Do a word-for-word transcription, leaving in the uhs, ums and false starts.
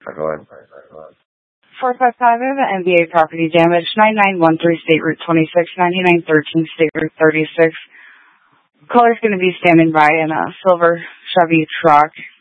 Go ahead. four five five, I have an M B A property damage, nine nine one three State Route twenty-six, ninety-nine thirteen State Route thirty-six. Caller's going to be standing by in a silver Chevy truck.